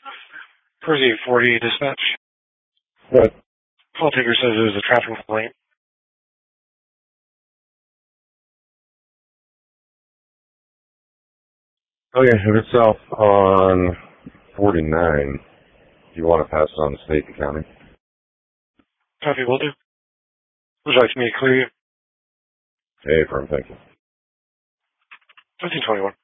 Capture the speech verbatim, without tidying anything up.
Percy forty dispatch. What? Call taker says it was a traffic complaint. Okay, if it's off on forty-nine, do you want to pass it on to state and county? Copy, will do. Would you like me to clear you? Hey, firm, thank you. fifteen twenty-one.